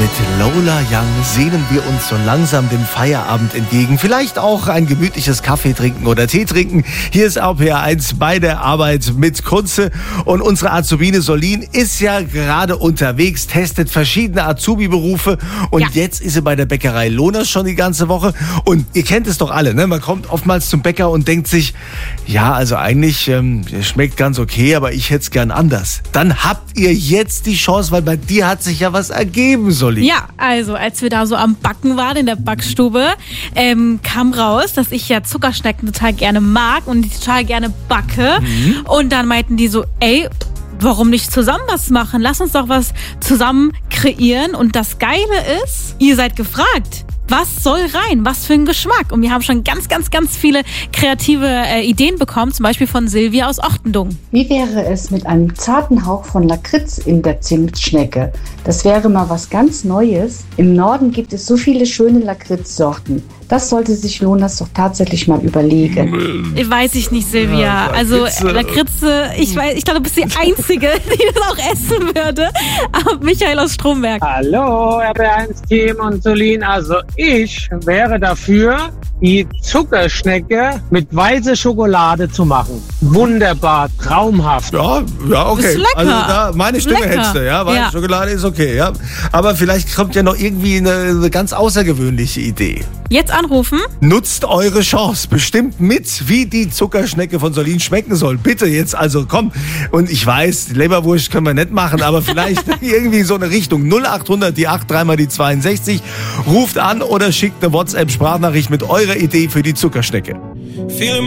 Mit Lola Young sehnen wir uns so langsam dem Feierabend entgegen. Vielleicht auch ein gemütliches Kaffee trinken oder Tee trinken. Hier ist RPR1 bei der Arbeit mit Kunze. Und unsere Azubine Solin ist ja gerade unterwegs, testet verschiedene Azubi-Berufe. Und jetzt ist sie bei der Bäckerei Lohner schon die ganze Woche. Und ihr kennt es doch alle, ne? Man kommt oftmals zum Bäcker und denkt sich, ja, also eigentlich schmeckt ganz okay, aber ich hätte es gern anders. Dann habt ihr jetzt die Chance, weil bei dir hat sich ja was ergeben, Solin. Ja, also als wir da so am Backen waren in der Backstube, kam raus, dass ich ja Zuckerschnecken total gerne mag und die total gerne backe. Und dann meinten die so, ey, warum nicht zusammen was machen? Lass uns doch was zusammen kreieren. Und das Geile ist, ihr seid gefragt. Was soll rein? Was für ein Geschmack? Und wir haben schon ganz viele kreative Ideen bekommen, zum Beispiel von Silvia aus Ochtendung. Wie wäre es mit einem zarten Hauch von Lakritz in der Zimtschnecke? Das wäre mal was ganz Neues. Im Norden gibt es so viele schöne Lakritzsorten. Das sollte sich Lonas doch tatsächlich mal überlegen. Weiß ich nicht, Silvia. Ja, also Lakritze, ich glaube, du bist die Einzige, die das auch essen würde. Aber Michael aus Stromberg. Hallo, RB1-Team und Solin. Also ich wäre dafür, die Zuckerschnecke mit weißer Schokolade zu machen. Wunderbar, traumhaft. Ja, okay. Ist lecker. Also da, meine Stimme Lecker. hättest du, ja. Weiße Ja. Schokolade ist okay, ja. Aber vielleicht kommt ja noch irgendwie eine ganz außergewöhnliche Idee. Jetzt anrufen. Nutzt eure Chance. Bestimmt mit, wie die Zuckerschnecke von Solin schmecken soll. Bitte jetzt, also komm. Und ich weiß, die Leberwurst können wir nicht machen, aber vielleicht irgendwie so eine Richtung. 0800, die 8, 3 mal die 62. Ruft an oder schickt eine WhatsApp-Sprachnachricht mit eurer Idee für die Zuckerschnecke.